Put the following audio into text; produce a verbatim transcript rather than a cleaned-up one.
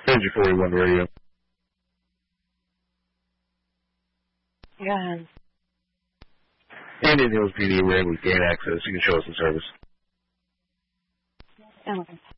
Energy forty-one radio. Go ahead. Indian Hills P D, we're able to gain access. You can show us the service. Okay.